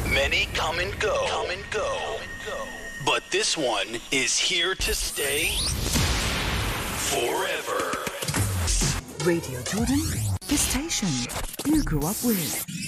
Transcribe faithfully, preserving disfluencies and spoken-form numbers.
Many come and go, come and go. But this one is here to stay forever. Radio Jordan, the station you grew up with.